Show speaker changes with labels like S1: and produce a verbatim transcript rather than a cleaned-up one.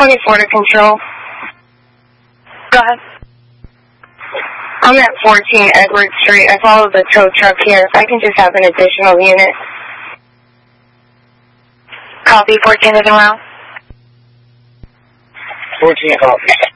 S1: twenty-four to control.
S2: Go ahead.
S1: I'm at fourteen Edward Street. I follow the tow truck here. If I can just have an additional unit.
S2: Copy, fourteen is around.
S3: fourteen copy.